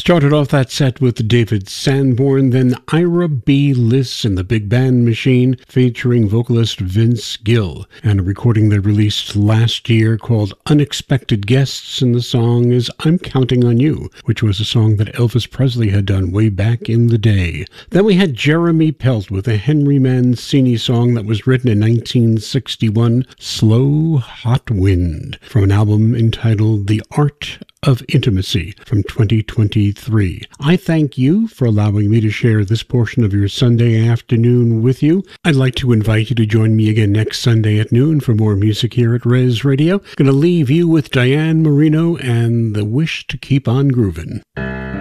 Started off that set with David Sanborn, then Ira B. Liss and the Big Band Machine featuring vocalist Vince Gill, and a recording they released last year called Unexpected Guests, and the song is I'm Counting on You, which was a song that Elvis Presley had done way back in the day. Then we had Jeremy Pelt with a Henry Mancini song that was written in 1961, Slow Hot Wind, from an album entitled The Art of Intimacy from 2023. I thank you for allowing me to share this portion of your Sunday afternoon with you. I'd like to invite you to join me again next Sunday at noon for more music here at Res Radio. Going to leave you with Diane Marino and The Wish to Keep on Groovin'.